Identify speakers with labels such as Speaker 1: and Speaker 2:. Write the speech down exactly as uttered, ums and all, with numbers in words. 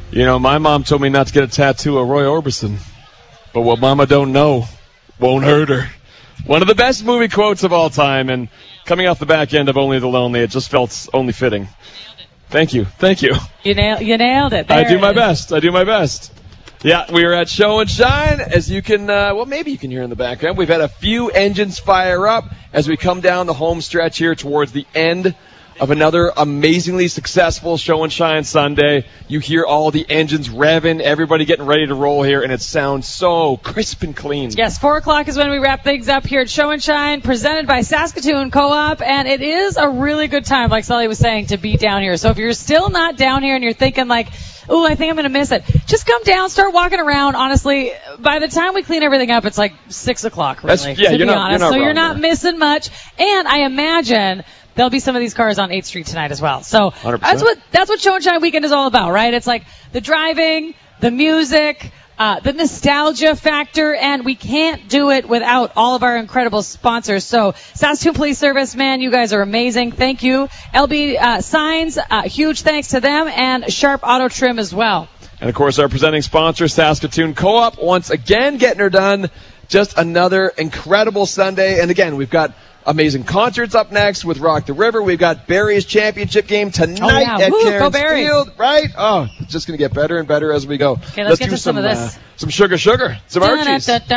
Speaker 1: You know, my mom told me not to get a tattoo of Roy Orbison, but what mama don't know won't hurt her. One of the best movie quotes of all time, and coming off the back end of Only the Lonely, it just felt only fitting. Thank you. Thank you.
Speaker 2: You nailed, you nailed it. There
Speaker 1: I do
Speaker 2: it
Speaker 1: my
Speaker 2: is.
Speaker 1: best. I do my best. Yeah, we are at Show and Shine. As you can, uh, well, maybe you can hear in the background, we've had a few engines fire up as we come down the home stretch here towards the end of another amazingly successful Show and Shine Sunday. You hear all the engines revving, everybody getting ready to roll here, and it sounds so crisp and clean.
Speaker 2: Yes, four o'clock is when we wrap things up here at Show and Shine, presented by Saskatoon Co-op, and it is a really good time, like Sully was saying, to be down here. So if you're still not down here and you're thinking like, ooh, I think I'm going to miss it, just come down, start walking around. Honestly, by the time we clean everything up, it's like six o'clock, really,
Speaker 1: That's, yeah,
Speaker 2: to
Speaker 1: you're
Speaker 2: be
Speaker 1: not,
Speaker 2: honest.
Speaker 1: You're not
Speaker 2: so
Speaker 1: wrong
Speaker 2: you're not
Speaker 1: there.
Speaker 2: missing much, and I imagine there'll be some of these cars on eighth Street tonight as well. So
Speaker 1: one hundred percent.
Speaker 2: that's what that's what Show and Shine Weekend is all about, right? It's like the driving, the music, uh, the nostalgia factor, and we can't do it without all of our incredible sponsors. So Saskatoon Police Service, man, you guys are amazing. Thank you. L B uh, Signs, uh, huge thanks to them, and Sharp Auto Trim as well.
Speaker 1: And, of course, our presenting sponsor, Saskatoon Co-op, once again getting her done. Just another incredible Sunday. And, again, we've got amazing concerts up next with Rock the River. We've got Barry's championship game tonight
Speaker 2: oh, yeah.
Speaker 1: at
Speaker 2: Woo,
Speaker 1: Cairns
Speaker 2: Barry.
Speaker 1: Field, right? Oh, it's just going to get better and better as we go.
Speaker 2: Okay, let's, let's get
Speaker 1: do
Speaker 2: to some,
Speaker 1: some
Speaker 2: of this.
Speaker 1: Uh, some sugar sugar, some Archies.